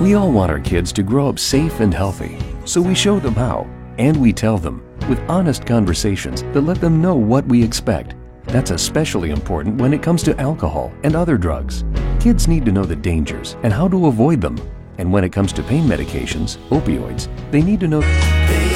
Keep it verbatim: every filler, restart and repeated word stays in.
We all want our kids to grow up safe and healthy, so we show them how, and we tell them with honest conversations that let them know what we expect. That's especially important when it comes to alcohol and other drugs. Kids need to know the dangers and how to avoid them. And when it comes to pain medications, opioids, they need to know